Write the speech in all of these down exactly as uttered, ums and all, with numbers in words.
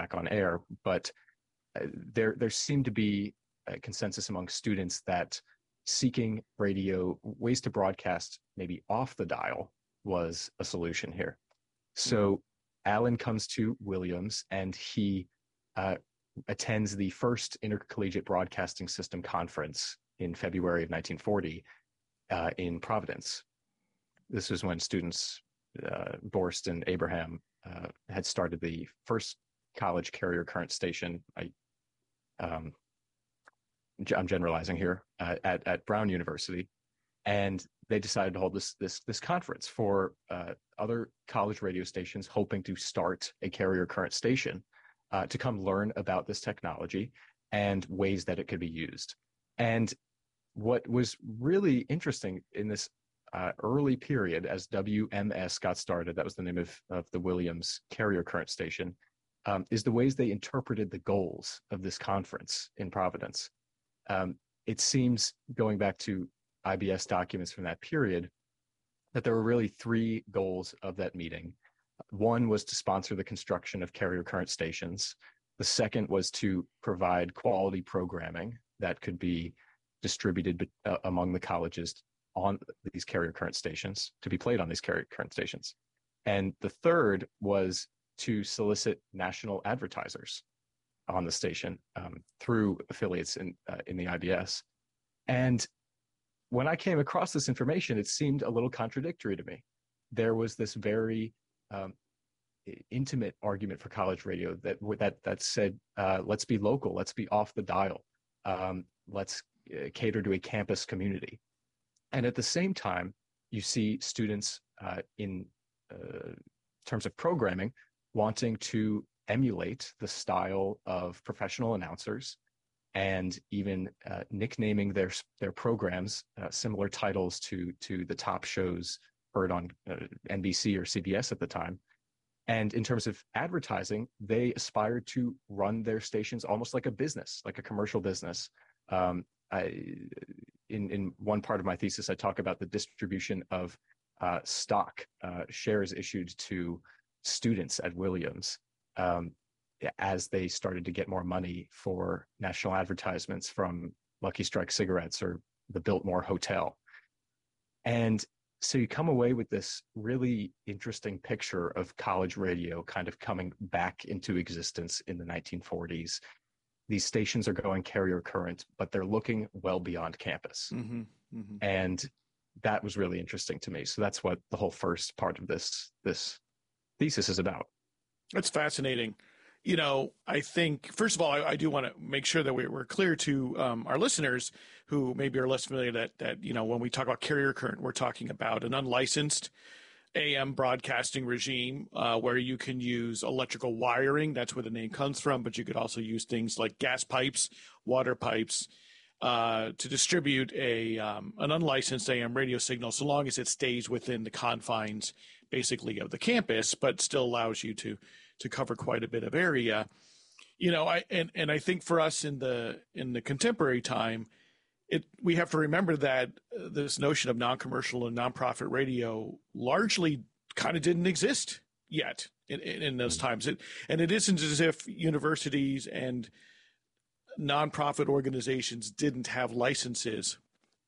back on air. But uh, there there seemed to be a consensus among students that seeking radio ways to broadcast maybe off the dial was a solution here. So mm-hmm. Alan comes to Williams and he uh, attends the first Intercollegiate Broadcasting System Conference in February of nineteen forty uh, in Providence. This was when students, uh, Borst and Abraham, uh, had started the first college carrier current station. I, um, I'm generalizing here, uh, at, at Brown University. And they decided to hold this this this conference for uh, other college radio stations hoping to start a carrier current station uh, to come learn about this technology and ways that it could be used. And what was really interesting in this uh, early period as W M S got started, that was the name of, of the Williams carrier current station, um, is the ways they interpreted the goals of this conference in Providence. Um, it seems, going back to I B S documents from that period, that there were really three goals of that meeting. One was to sponsor the construction of carrier current stations. The second was to provide quality programming that could be distributed uh, among the colleges on these carrier current stations, to be played on these carrier current stations. And the third was to solicit national advertisers on the station um, through affiliates in, uh, in the I B S. And when I came across this information, it seemed a little contradictory to me. There was this very um, intimate argument for college radio that that that said, uh, let's be local, let's be off the dial, um, let's uh, cater to a campus community. And at the same time, you see students uh, in uh, terms of programming wanting to emulate the style of professional announcers and even uh, nicknaming their their programs uh, similar titles to to the top shows heard on uh, N B C or C B S at the time. And in terms of advertising, they aspired to run their stations almost like a business, like a commercial business. Um, I, in in one part of my thesis, I talk about the distribution of uh, stock uh, shares issued to students at Williams Um, as they started to get more money for national advertisements from Lucky Strike cigarettes or the Biltmore Hotel. And so you come away with this really interesting picture of college radio kind of coming back into existence in the nineteen forties. These stations are going carrier current, but they're looking well beyond campus. Mm-hmm, mm-hmm. And that was really interesting to me. So that's what the whole first part of this, this thesis is about. That's fascinating. You know, I think, first of all, I, I do want to make sure that we, we're clear to um, our listeners who maybe are less familiar that, that, you know, when we talk about carrier current, we're talking about an unlicensed A M broadcasting regime uh, where you can use electrical wiring. That's where the name comes from. But you could also use things like gas pipes, water pipes uh, to distribute a um, an unlicensed A M radio signal, so long as it stays within the confines basically of the campus, but still allows you to to cover quite a bit of area. You know, I and, and I think for us in the in the contemporary time, it we have to remember that uh, this notion of non-commercial and nonprofit radio largely kind of didn't exist yet in, in, in those times. It, and it isn't as if universities and nonprofit organizations didn't have licenses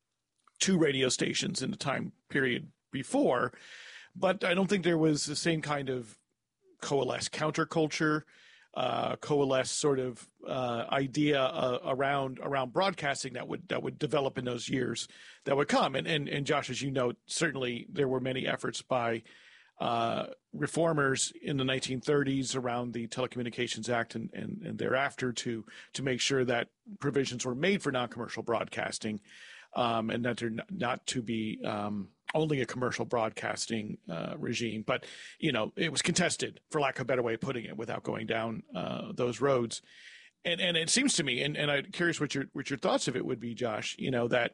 to radio stations in the time period before. But I don't think there was the same kind of coalesced counterculture, uh, coalesced sort of uh, idea uh, around around broadcasting that would that would develop in those years that would come. And and, and Josh, as you know, certainly there were many efforts by uh, reformers in the nineteen thirties around the Telecommunications Act and, and, and thereafter to to make sure that provisions were made for non-commercial broadcasting um, and that they're not, not to be um, only a commercial broadcasting uh, regime. But, you know, it was contested, for lack of a better way of putting it, without going down uh, those roads. And and it seems to me, and, and I'm curious what your what your thoughts of it would be, Josh, you know, that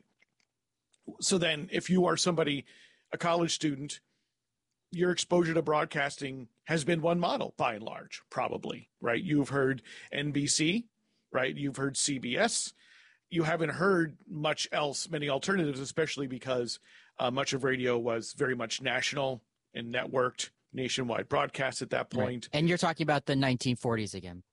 so then if you are somebody, a college student, your exposure to broadcasting has been one model by and large, probably, right? You've heard N B C, right? You've heard C B S. You haven't heard much else, many alternatives, especially because uh, much of radio was very much national and networked, nationwide broadcast at that point. Right. And you're talking about the nineteen forties again.